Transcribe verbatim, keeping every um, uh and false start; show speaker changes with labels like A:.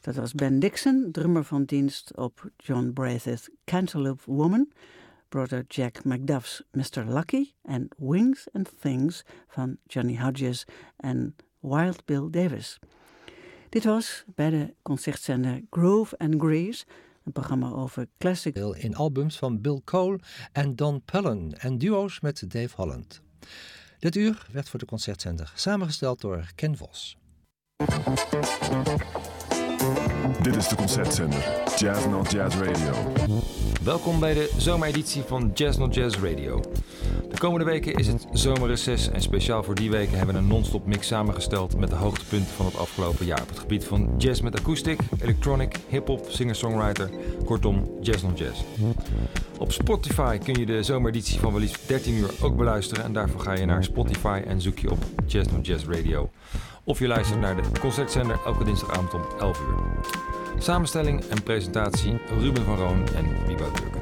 A: Dat was Ben Dixon, drummer van dienst op John Braith's Cantaloupe Woman, brother Jack McDuff's mister Lucky en Wings and Things van Johnny Hodges en Wild Bill Davis. Dit was bij de concertzender Groove and Grease, een programma over classic
B: in albums van Bill Cole en Don Pullen en duo's met Dave Holland. Dit uur werd voor de concertzender samengesteld door Ken Vos.
C: Dit is de concertzender Jazz Not Jazz Radio.
D: Welkom bij de zomereditie van Jazz Not Jazz Radio. De komende weken is het zomerreces en speciaal voor die weken hebben we een non-stop mix samengesteld met de hoogtepunten van het afgelopen jaar op het gebied van jazz met akoestiek, electronic, hip-hop, singer-songwriter, kortom Jazz Not Jazz. Op Spotify kun je de zomereditie van wel liefst dertien uur ook beluisteren en daarvoor ga je naar Spotify en zoek je op Jazz Not Jazz Radio. Of je luistert naar de concertzender elke dinsdagavond om elf uur. Samenstelling en presentatie Ruben van Roon en Wiebo Turken.